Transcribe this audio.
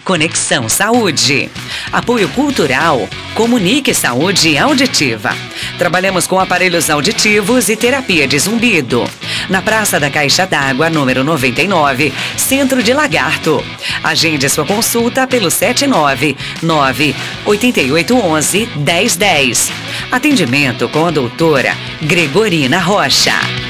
Conexão Saúde. Apoio cultural, Comunique Saúde Auditiva. Trabalhamos com aparelhos auditivos e terapia de zumbido. Na Praça da Caixa d'Água, número 99, Centro de Lagarto. Agende sua consulta pelo 799-8811-1010. Atendimento com a doutora Gregorina Rocha.